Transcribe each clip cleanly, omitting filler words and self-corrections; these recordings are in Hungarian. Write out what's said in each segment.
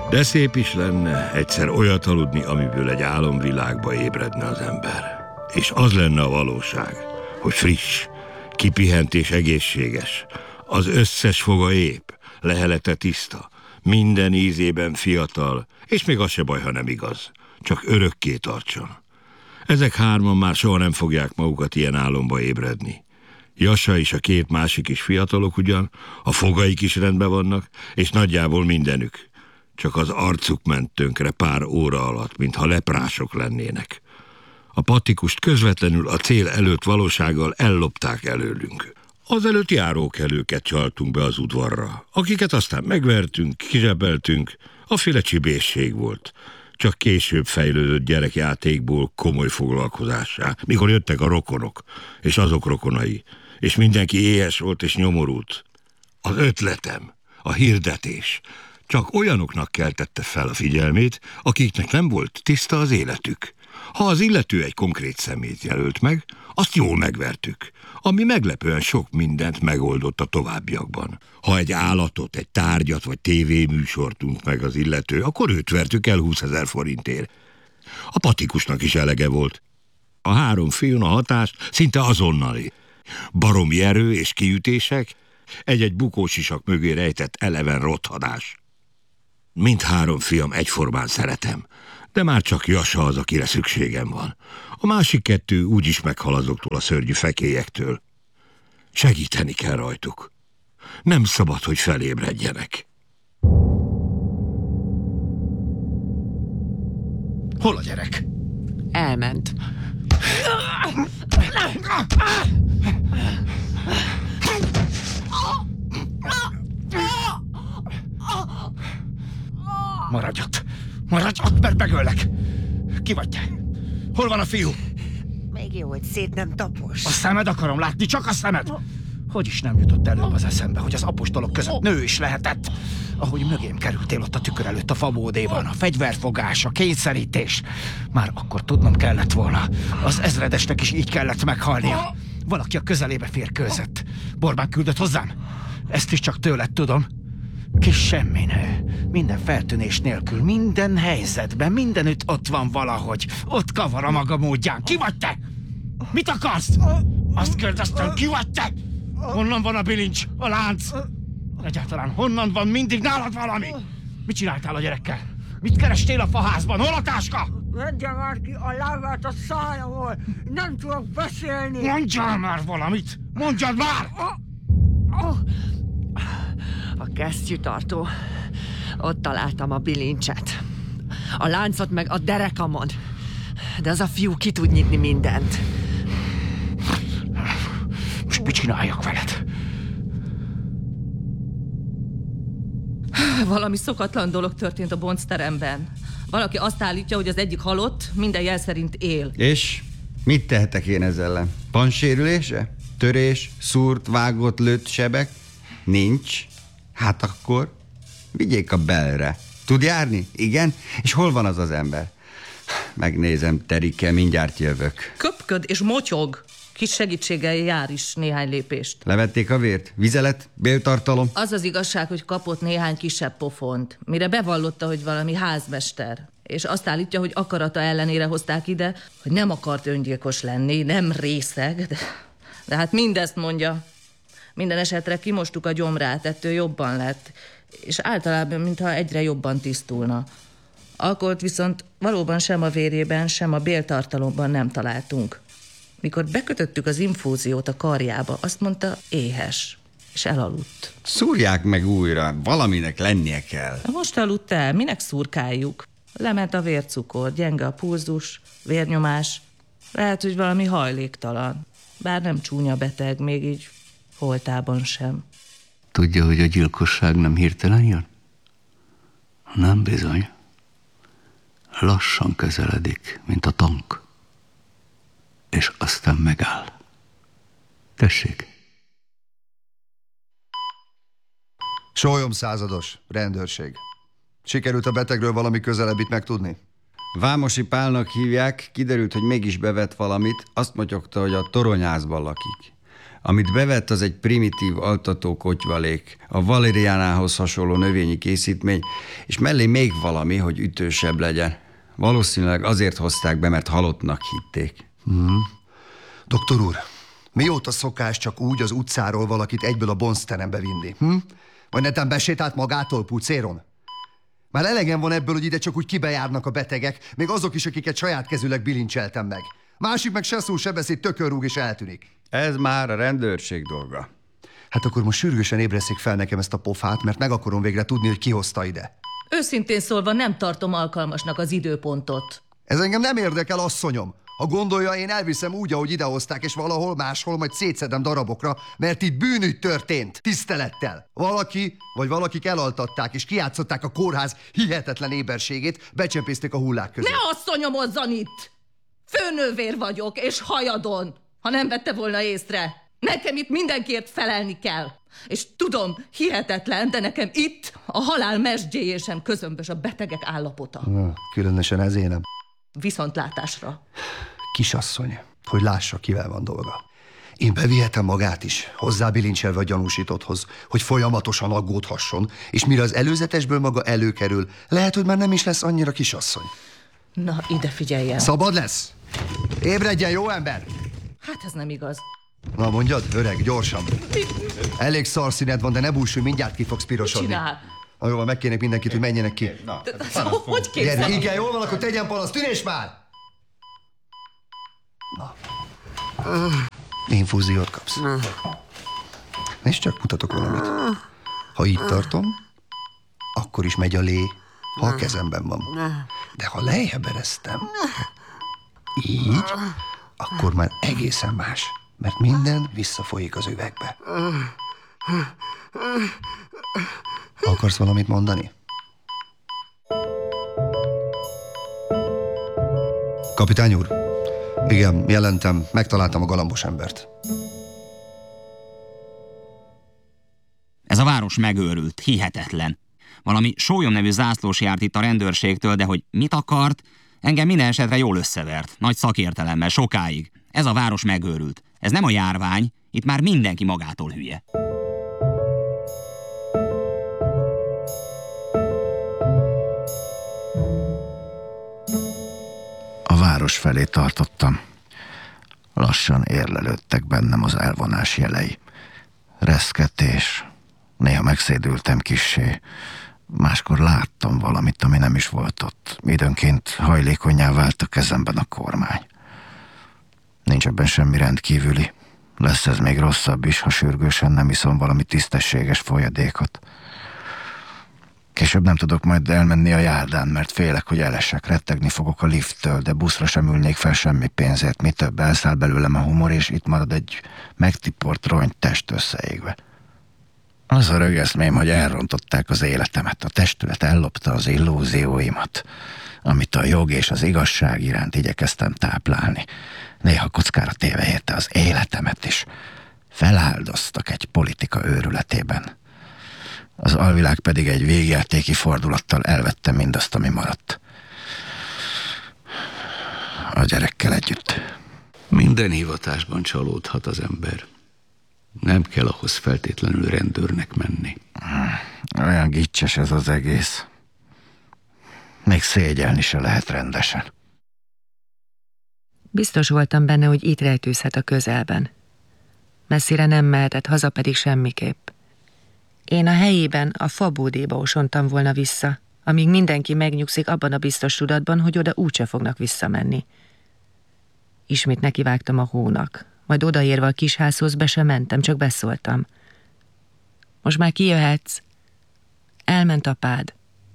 De szép is lenne egyszer olyat aludni, amiből egy álomvilágba ébredne az ember. És az lenne a valóság, hogy friss, kipihent és egészséges, az összes foga épp, lehelete tiszta, minden ízében fiatal, és még az se baj, ha nem igaz, csak örökké tartson. Ezek hárman már soha nem fogják magukat ilyen álomba ébredni. Jasa és a két másik is fiatalok ugyan, a fogaik is rendben vannak, és nagyjából mindenük. Csak az arcuk ment tönkre pár óra alatt, mintha leprások lennének. A patikust közvetlenül a cél előtt valósággal ellopták előlünk. Azelőtt járókelőket csaltunk be az udvarra, akiket aztán megvertünk, kizsebeltünk, aféle csibészség volt. Csak később fejlődött gyerekjátékból komoly foglalkozássá, mikor jöttek a rokonok, és azok rokonai, és mindenki éhes volt és nyomorult. Az ötletem, a hirdetés csak olyanoknak keltette fel a figyelmét, akiknek nem volt tiszta az életük. Ha az illető egy konkrét személyt jelölt meg, azt jól megvertük, ami meglepően sok mindent megoldott a továbbiakban. Ha egy állatot, egy tárgyat vagy tévéműsort tunt meg az illető, akkor őt vertük el 20 000 forintért. A patikusnak is elege volt. A három fiún a hatást szinte azonnali. Baromi erő és kiütések, egy-egy bukósisak mögé rejtett eleven rothadás. Mindhárom fiam egyformán szeretem, de már csak Jasa az, akire szükségem van. A másik kettő úgyis meghal azoktól a szörnyű fekélyektől. Segíteni kell rajtuk. Nem szabad, hogy felébredjenek. Hol a gyerek? Elment. Maradj ott, mert megöllek. Ki vagy te? Hol van a fiú? Még jó, hogy szét nem tapos. A szemed akarom látni, csak a szemed. Hogy is nem jutott előbb az eszembe, hogy az apostolok között nő is lehetett. Ahogy mögém kerültél ott a tükör előtt a fabódéban, a fegyverfogás, a kényszerítés. Már akkor tudnom kellett volna. Az ezredesnek is így kellett meghalnia. Valaki a közelébe férkőzött. Borbán küldött hozzám? Ezt is csak tőled tudom. Kis semminő. Minden feltűnés nélkül, minden helyzetben, mindenütt ott van valahogy. Ott kavar a maga módján. Ki vagy te? Mit akarsz? Azt kérdeztem, ki vagy te? Honnan van a bilincs, a lánc? Egyáltalán honnan van mindig nálad valami? Mit csináltál a gyerekkel? Mit kerestél a faházban? Hol a táska? Vegye már ki a lábát a szájamból! Nem tudok beszélni! Mondjál már valamit! Mondjad már! A kesztyűtartó. Ott találtam a bilincset. A láncot meg a derekamon. De az a fiú ki tud nyitni mindent. Most mit csináljak veled? Valami szokatlan dolog történt a boncteremben. Valaki azt állítja, hogy az egyik halott, minden jel szerint él. És mit tehetek én ezzel ellen? Pansérülése? Törés? Szúrt, vágott, lőtt sebek? Nincs. Hát akkor vigyék a belre. Tud járni? Igen? És hol van az az ember? Megnézem, Terike, mindjárt jövök. Köpköd és motyog. Kis segítséggel jár is néhány lépést. Levették a vért? Vizelet? Béltartalom? Az az igazság, hogy kapott néhány kisebb pofont, mire bevallotta, hogy valami házmester. És azt állítja, hogy akarata ellenére hozták ide, hogy nem akart öngyilkos lenni, nem részeg, de hát mindezt mondja. Minden esetre kimostuk a gyomrát, ettől jobban lett, és általában, mintha egyre jobban tisztulna. Alkoholt viszont valóban sem a vérében, sem a béltartalomban nem találtunk. Mikor bekötöttük az infúziót a karjába, azt mondta, éhes, és elaludt. Szúrják meg újra, valaminek lennie kell. Most aludt el, minek szurkáljuk? Lement a vércukor, gyenge a pulzus, vérnyomás, lehet, hogy valami hajléktalan. Bár nem csúnya beteg, még így holtában sem. Tudja, hogy a gyilkosság nem hirtelen jön? Nem bizony. Lassan közeledik, mint a tank. És aztán megáll. Tessék. Sólyom százados, rendőrség. Sikerült a betegről valami közelebbit megtudni? Vámosi Pálnak hívják, kiderült, hogy mégis bevett valamit, azt motyogta, hogy a toronyházban lakik. Amit bevett, az egy primitív altató kotyvalék, a valériánához hasonló növényi készítmény, és mellé még valami, hogy ütősebb legyen. Valószínűleg azért hozták be, mert halottnak hitték. Doktor úr, mióta szokás csak úgy az utcáról valakit egyből a bonzterembe vinni? Vagy netán besétált magától pucéron? Már elegem van ebből, hogy ide csak úgy kibejárnak a betegek, még azok is, akiket saját kezűleg bilincseltem meg. Másik meg se szól, se beszéd, tökörrúg és eltűnik. Ez már a rendőrség dolga. Hát akkor most sürgősen ébreszik fel nekem ezt a pofát, mert meg akarom végre tudni, hogy ki hozta ide. Őszintén szólva nem tartom alkalmasnak az időpontot. Ez engem nem érdekel, asszonyom. Ha gondolja, én elviszem úgy, ahogy idehozták, és valahol máshol majd szétszedem darabokra, mert itt bűnügy történt, tisztelettel. Valaki, vagy valakik elaltatták, és kijátszották a kórház hihetetlen éberségét, becsempészték a hullák közé. Ne asszonyomozzon itt! Főnővér vagyok, és hajadon, ha nem vette volna észre. Nekem itt mindenkiért felelni kell. És tudom, hihetetlen, de nekem itt a halál mesdjéjé sem közömbös a betegek állapota. Különösen ezért nem. Viszontlátásra. Kisasszony, hogy lássa, kivel van dolga. Én bevihetem magát is, hozzábilincselve a gyanúsítotthoz, hogy folyamatosan aggódhasson, és mire az előzetesből maga előkerül, lehet, hogy már nem is lesz annyira kisasszony. Na, ide figyeljen. Szabad lesz? Ébredjen, jó ember! Hát ez nem igaz. Na mondjad, öreg, gyorsan. Elég szarszíned van, de ne búsulj, mindjárt ki fogsz pirosodni. Csinál. Na jó, megkérnék mindenkit, hogy menjenek ki. Hogy Gyere, képzel? igen, jól van, akkor tegyen panaszt, tűnés már! Na. Infúziót kapsz. És csak mutatok valamit. Ha így tartom, akkor is megy a lé, ha a kezemben van. De ha lejjebb eresztem, így, akkor már egészen más, mert minden visszafolyik az üvegbe. Akarsz valamit mondani? Kapitány úr, igen, jelentem, megtaláltam a galambos embert. Ez a város megőrült, hihetetlen. Valami Sólyom nevű zászlós járt itt a rendőrségtől, de hogy mit akart, engem minden esetre jól összevert. Nagy szakértelemmel, sokáig. Ez a város megőrült. Ez nem a járvány, itt már mindenki magától hülye. A város felé tartottam. Lassan érlelődtek bennem az elvonás jelei. Reszketés. Néha megszédültem kissé. Máskor láttam valamit, ami nem is volt ott. Időnként hajlékonyá vált a kezemben a kormány. Nincs ebben semmi rendkívüli. Lesz ez még rosszabb is, ha sürgősen nem iszom valami tisztességes folyadékot. Később nem tudok majd elmenni a járdán, mert félek, hogy elesek, rettegni fogok a lifttől, de buszra sem ülnék fel semmi pénzért. Mi több, elszáll belőlem a humor, és itt marad egy megtiport rony test összeégve. Az a rögeszmém, hogy elrontották az életemet, a testület ellopta az illúzióimat, amit a jog és az igazság iránt igyekeztem táplálni. Néha kockára téve érte az életemet is. Feláldoztak egy politika őrületében. Az alvilág pedig egy végjátéki fordulattal elvette mindazt, ami maradt. A gyerekkel együtt. Minden hivatásban csalódhat az ember. Nem kell ahhoz feltétlenül rendőrnek menni. Olyan gicses ez az egész. Még szégyelni se lehet rendesen. Biztos voltam benne, hogy itt rejtőzhet a közelben. Messzire nem mehetett, haza pedig semmiképp. Én a helyében a fabódéba osontam volna vissza, amíg mindenki megnyugszik abban a biztos tudatban, hogy oda úgyse fognak visszamenni. Ismét nekivágtam a hónak, majd odaérve a kisházhoz be sem mentem, csak beszóltam. Most már kijöhetsz. Elment apád.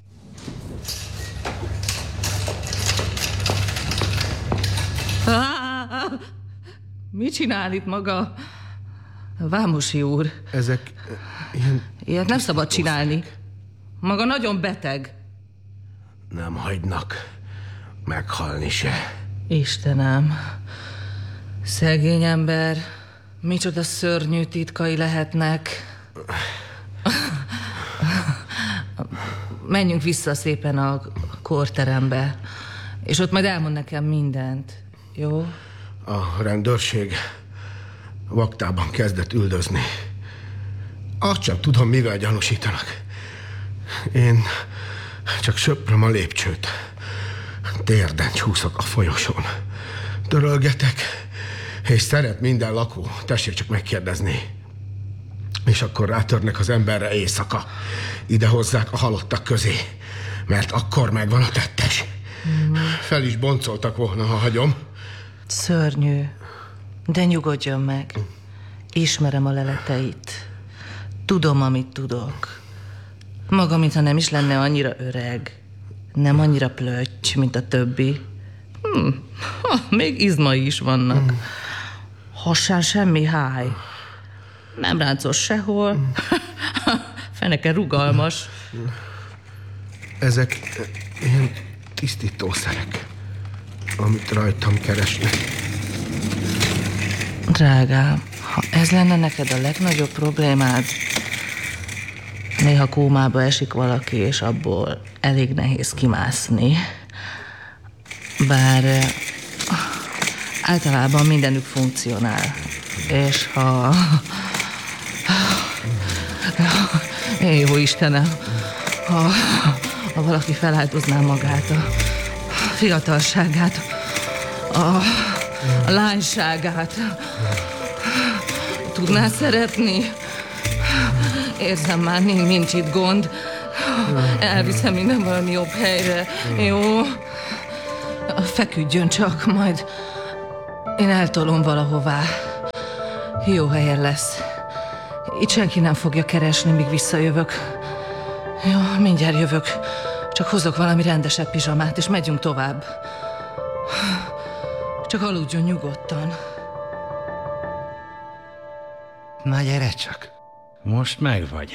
Mit csinál itt maga? Vámosi úr. Ezek Ilyet nem szabad csinálni. Maga nagyon beteg. Nem hagynak meghalni se. Istenem, szegény ember, micsoda szörnyű titkai lehetnek. Menjünk vissza szépen a kórterembe, és ott majd elmond nekem mindent, jó? A rendőrség vaktában kezdett üldözni. Azt sem tudom, mivel gyanúsítanak. Én csak söpröm a lépcsőt. Térden csúszok a folyosón. Törölgetek, és szeret minden lakó. Tessék csak megkérdezni. És akkor rátörnek az emberre éjszaka. Ide hozzák a halottak közé, mert akkor megvan a tettes. Fel is boncoltak volna, ha hagyom. Szörnyű, de nyugodjon meg. Ismerem a leleteit. Tudom, amit tudok. Maga, mintha nem is lenne annyira öreg. Nem annyira plötty, mint a többi. Még izmai is vannak. Hasán semmi háj. Nem ráncos sehol. Feneke rugalmas. Ezek ilyen tisztítószerek, amit rajtam keresnek. Drágám, ha ez lenne neked a legnagyobb problémád, néha kómába esik valaki, és abból elég nehéz kimászni. Bár általában mindenük funkcionál. És ha... Jó Istenem, ha valaki feláldozná magát, a fiatalságát, a lányságát, tudná szeretni? Érzem már, nincs itt gond. Elviszem minden valami jobb helyre. Jó? Feküdjön csak, majd én eltolom valahová. Jó helyen lesz. Itt senki nem fogja keresni, míg visszajövök. Jó, mindjárt jövök. Csak hozok valami rendesebb pizsamát, és megyünk tovább. Csak aludjon nyugodtan. Na gyere csak. Most megvagy.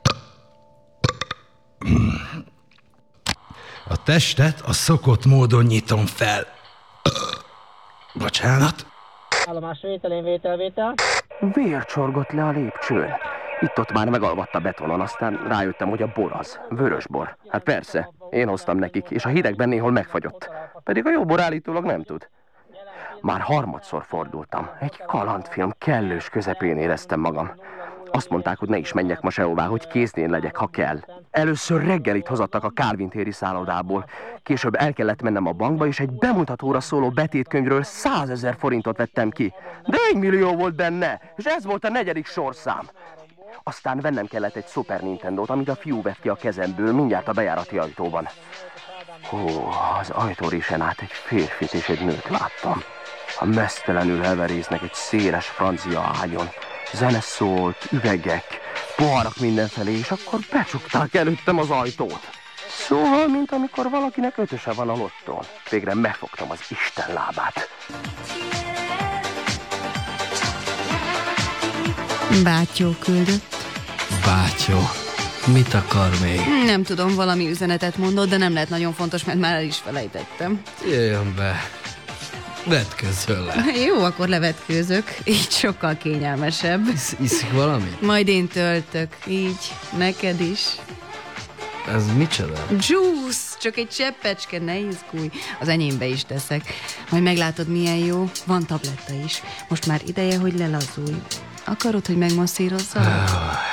A testet a szokott módon nyitom fel. Bocsánat. Állomás vétel. Vér csorgott le a lépcsőn. Itt-ott már megalvadt a betonon, aztán rájöttem, hogy a bor az. Vörösbor. Hát persze, én hoztam nekik, és a hidegben néhol megfagyott. Pedig a jó bor állítólag nem tud. Már harmadszor fordultam. Egy kalandfilm kellős közepén éreztem magam. Azt mondták, hogy ne is menjek ma sehová, hogy kéznél legyek, ha kell. Először reggelit hozattak a Calvin téri szállodából. Később el kellett mennem a bankba, és egy bemutatóra szóló betétkönyvről 100 000 forintot vettem ki. De 1 millió volt benne, és ez volt a 4. sorszám. Aztán vennem kellett egy Super Nintendót, amit a fiú vett ki a kezemből, mindjárt a bejárati ajtóban. Az ajtórésén át egy férfit és egy nőt láttam. A mesztelenül heverésznek egy széles francia ágyon. Zene szólt, üvegek, poharak mindenfelé, és akkor becsukták előttem az ajtót. Szóval, mint amikor valakinek 5-öse van a lottón. Végre megfogtam az Isten lábát. Bátyó küldött. Bátyó, mit akar még? Nem tudom, valami üzenetet mondott, de nem lehet nagyon fontos, mert már el is felejtettem. Jöjjön be. Vetkőzzön le. Jó, akkor levetkőzök. Így sokkal kényelmesebb. Iszik valamit? Majd én töltök. Így. Neked is. Ez micsoda? Juice! Csak egy cseppecske, ne izgulj. Az enyémbe is teszek. Majd meglátod, milyen jó. Van tabletta is. Most már ideje, hogy lelazulj. Akarod, hogy megmasszírozzam?